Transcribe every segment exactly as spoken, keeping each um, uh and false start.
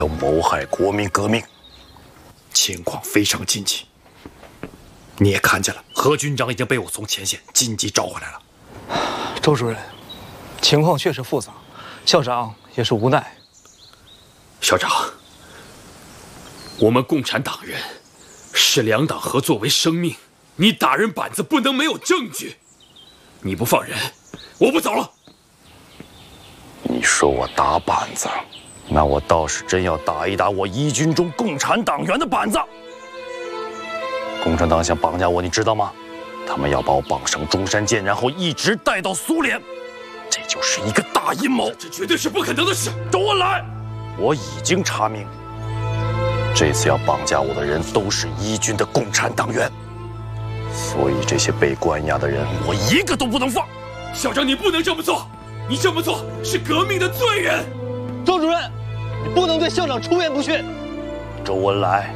要谋害国民革命，情况非常紧急。你也看见了，何军长已经被我从前线紧急召回来了。 周主任，情况确实复杂，校长也是无奈。 校长，我们共产党人视两党合作为生命，你打人板子不能没有证据。你不放人，我不走了。 你说我打板子，那我倒是真要打一打我一军中共产党员的板子。共产党想绑架我，你知道吗？他们要把我绑上中山舰，然后一直带到苏联，这就是一个大阴谋。 这绝对是不可能的事。 周恩来，我已经查明，这次要绑架我的人都是一军的共产党员，所以这些被关押的人，我一个都不能放。 校长，你不能这么做，你这么做是革命的罪人。 周主任，你不能对校长出言不逊。 周恩来，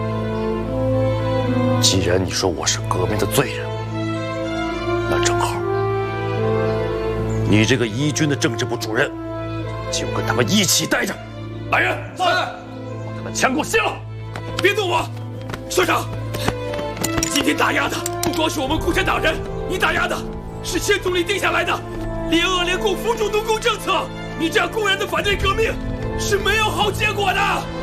既然你说我是革命的罪人，那正好，你这个一军的政治部主任，就跟他们一起待着。来人， 在， 把他们枪给我卸了！ 别动我，校长，今天打压的不光是我们共产党人，你打压的是县总理定下来的联俄联共扶助农工政策。你这样公然的反对革命，是没有好结果的。